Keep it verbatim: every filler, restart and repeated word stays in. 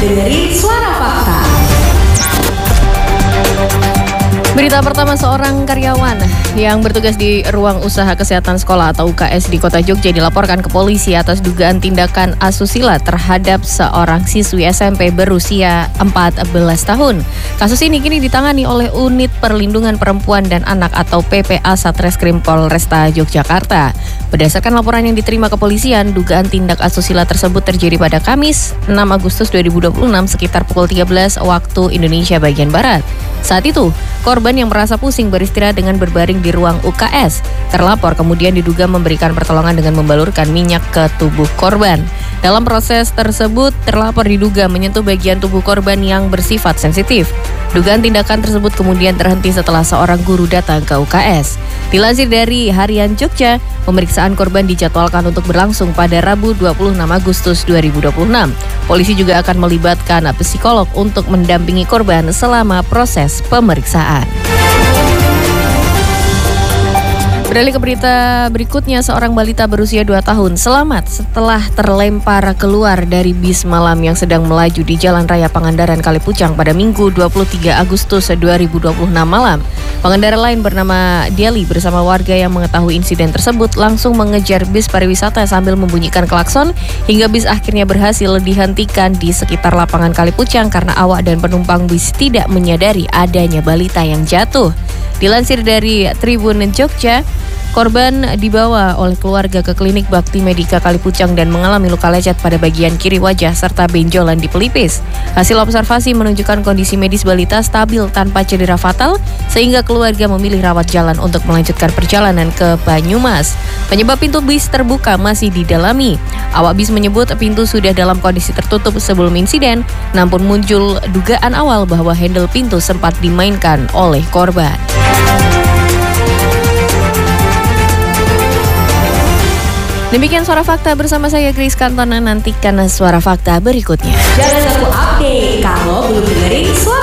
dengerin Suara Fakta. Berita pertama, seorang karyawan yang bertugas di ruang usaha kesehatan sekolah atau U K S di Kota Jogja dilaporkan ke polisi atas dugaan tindakan asusila terhadap seorang siswi S M P berusia empat belas tahun. Kasus ini kini ditangani oleh Unit Perlindungan Perempuan dan Anak atau P P A Satreskrim Polresta Yogyakarta. Berdasarkan laporan yang diterima kepolisian, dugaan tindak asusila tersebut terjadi pada Kamis enam Agustus dua ribu dua puluh enam sekitar pukul tiga belas waktu Indonesia bagian Barat. Saat itu, korban yang merasa pusing beristirahat dengan berbaring di ruang U K S. Terlapor kemudian diduga memberikan pertolongan dengan membalurkan minyak ke tubuh korban. Dalam proses tersebut, terlapor diduga menyentuh bagian tubuh korban yang bersifat sensitif. Dugaan tindakan tersebut kemudian terhenti setelah seorang guru datang ke U K S. Dilansir dari Harian Jogja, pemeriksaan korban dijadwalkan untuk berlangsung pada Rabu dua puluh enam Agustus dua ribu dua puluh enam. Polisi juga akan melibatkan psikolog untuk mendampingi korban selama proses pemeriksaan. Beralih ke berita berikutnya, seorang balita berusia dua tahun selamat setelah terlempar keluar dari bis malam yang sedang melaju di Jalan Raya Pangandaran Kalipucang pada Minggu dua puluh tiga Agustus dua ribu dua puluh enam malam. Pengendara lain bernama Diali bersama warga yang mengetahui insiden tersebut langsung mengejar bis pariwisata sambil membunyikan klakson hingga bis akhirnya berhasil dihentikan di sekitar lapangan Kalipucang karena awak dan penumpang bis tidak menyadari adanya balita yang jatuh. Dilansir dari Tribun Jogja, korban dibawa oleh keluarga ke klinik Bakti Medika Kalipucang dan mengalami luka lecet pada bagian kiri wajah serta benjolan di pelipis. Hasil observasi menunjukkan kondisi medis balita stabil tanpa cedera fatal sehingga keluarga memilih rawat jalan untuk melanjutkan perjalanan ke Banyumas. Penyebab pintu bis terbuka masih didalami. Awak bis menyebut pintu sudah dalam kondisi tertutup sebelum insiden, namun muncul dugaan awal bahwa handle pintu sempat dimainkan oleh korban. Demikian Suara Fakta bersama saya Grace Kantona. Nantikan Suara Fakta berikutnya. Jangan lupa update kalau belum dengerin Suara